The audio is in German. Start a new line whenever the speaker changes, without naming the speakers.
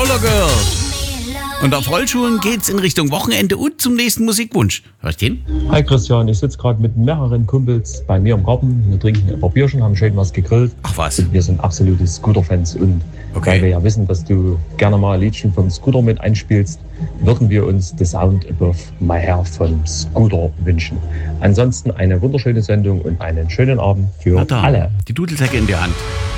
Scooter Girls. Und auf Rollschuhen geht's in Richtung Wochenende und zum nächsten Musikwunsch. Hörst du den?
Hi Christian, ich sitze gerade mit mehreren Kumpels bei mir im Garten. Wir trinken ein paar Bierchen, haben schön was gegrillt.
Ach was.
Und wir sind absolute Scooter-Fans. Und weil wir ja wissen, dass du gerne mal ein Liedchen vom Scooter mit einspielst, würden wir uns The Sound Above My Hair vom Scooter wünschen. Ansonsten eine wunderschöne Sendung und einen schönen Abend für alle.
Die Dudelsäcke in der Hand.